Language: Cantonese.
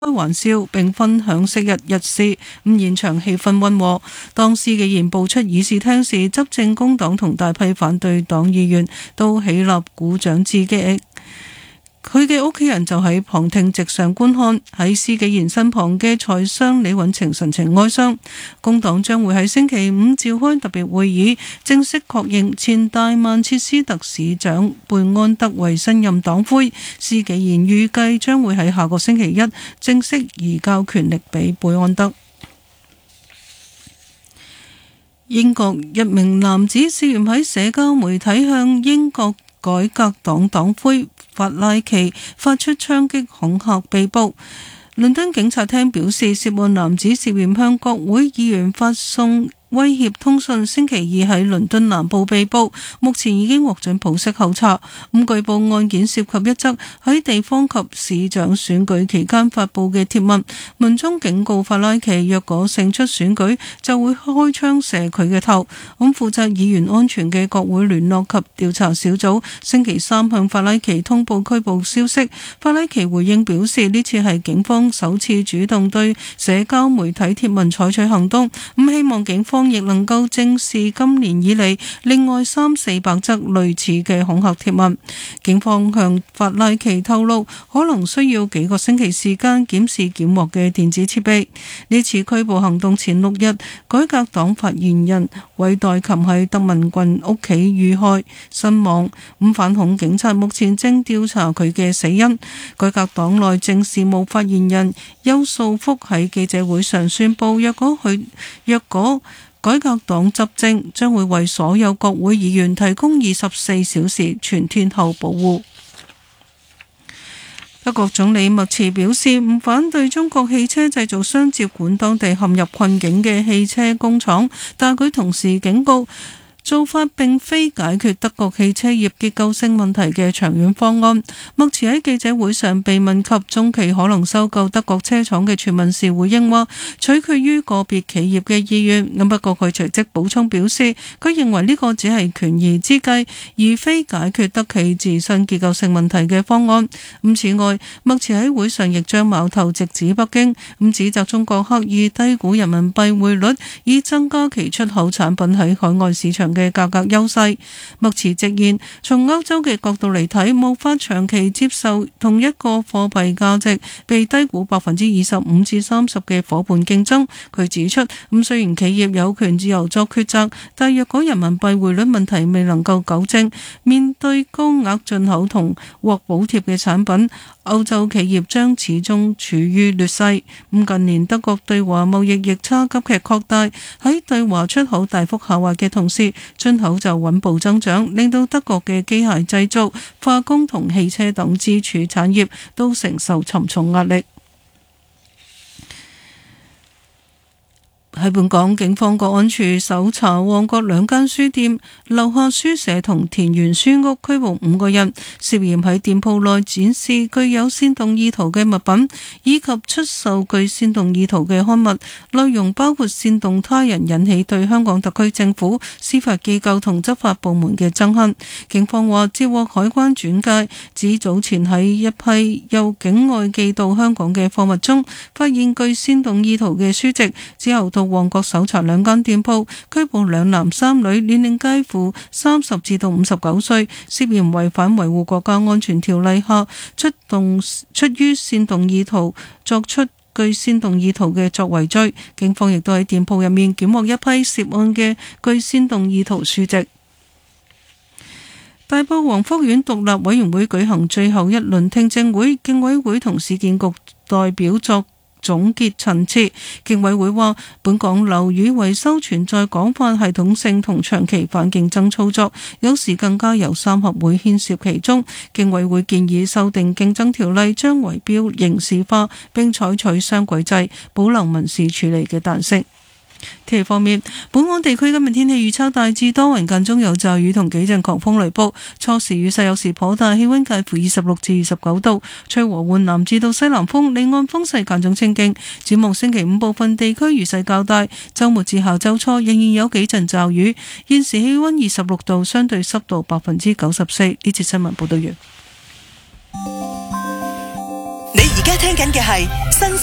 開玩笑並分享昔日日事，現場氣氛溫和。當司紀賢步出議事廳時，執政工黨同大批反對黨議員都起立鼓掌致敬。佢嘅屋企人就喺旁聽席上觀看。喺司紀賢身旁嘅財相李允晴神情哀傷。工黨將會喺星期五召開特別會議，正式確認前大曼徹斯特市長貝安德為新任黨魁。司紀賢預計將會喺下個星期一正式移交權力俾貝安德。英國一名男子涉嫌喺社交媒體向英國改革黨黨魁法拉奇發出槍擊恐嚇被捕。倫敦警察廳表示，涉案男子涉嫌向國會議員發送威脅通訊，星期二喺倫敦南部被捕，目前已經獲准保釋候查。據報案件涉及一則喺地方及市長選舉期間發布嘅貼文，文中警告法拉奇若果勝出選舉就會開槍射佢嘅頭。負責議員安全嘅國會聯絡及調查小組星期三向法拉奇通報拘捕消息。法拉奇回應表示，呢次係警方首次主動對社交媒體貼文採取行動，希望警方亦能夠正視今年以嚟另外300-400則類似嘅恐嚇貼文。警方向法拉奇透露，可能需要幾個星期時間檢視檢獲嘅電子設備。呢次拘捕行動前6日，改革黨發言人韋代琴喺德文郡屋企遇害身亡。反恐警察目前正調查佢嘅死因。改革黨內政事務發言人邱素福喺記者會上宣布，若果改革黨執政，將會為所有國會議員提供24小時全天候保護。德國總理默茨表示，唔反對中國汽車製造商接管當地陷入困境嘅汽車工廠，但佢同時警告，做法並非解決德國汽車業結構性問題嘅長遠方案。默茨喺記者會上被問及中期可能收購德國車廠嘅傳聞時，回應話取決於個別企業嘅意願。不過佢隨即補充表示，佢認為呢個只係權宜之計，而非解決德企自身結構性問題嘅方案。此外，默茨喺會上亦將矛頭直指北京，指責中國刻意低估人民幣匯率，以增加其出口產品喺海外市場嘅價格優勢。默茨直言，從歐洲嘅角度嚟睇，無法長期接受同一個貨幣價值被低估25%至30%嘅夥伴競爭。佢指出，雖然企業有權自由作抉擇，但若果人民幣匯率問題未能夠糾正，面對高額進口同獲補貼嘅產品，歐洲企業將始終處於劣勢。近年德國對華貿易逆差急劇擴大，喺對華出口大幅下滑嘅同時，進口就穩步增長，令到德國嘅機械製造、化工同汽車等支柱產業都承受沉重壓力。喺本港，警方國安處搜查旺角2間書店、樓下書社同田園書屋，拘捕5個人，涉嫌喺店鋪內展示具有煽動意圖嘅物品，以及出售具煽動意圖嘅刊物，內容包括煽動他人引起對香港特區政府、司法機構同執法部門嘅憎恨。警方話接獲海關轉介，指早前喺一批由境外寄到香港嘅貨物中，發現具煽動意圖嘅書籍，之後到旺角搜查2間店鋪，拘捕2男3女，年齡介乎30至到59歲，涉嫌違反維護國家安全條例下出於煽動意圖作出具煽動意圖嘅作為罪。警方亦都喺店鋪入面檢獲一批涉案嘅具煽動意圖書籍。大埔黃福苑獨立委員會舉行最後一輪聽證會，競委會同市建局代表作總結陳詞。競委會話，本港樓宇維修存在廣泛系統性同長期反競爭操作，有時更加有3合會牽涉其中。競委會建議修訂競爭條例，將圍標刑事化，並採取雙軌制，保留民事處理嘅彈性。天氣方面，本港地區今日天氣預測大致多雲，間中有驟雨同幾陣狂風雷暴，初時雨勢有時頗大，氣溫介乎26至29度，吹和緩南至到西南風，離岸風勢間中清勁。展望星期5部分地區雨勢較大，周末至下周初仍然有幾陣驟雨。現時氣溫26度，相對濕度94%。呢節新聞報道完。 你而家家聽緊嘅係新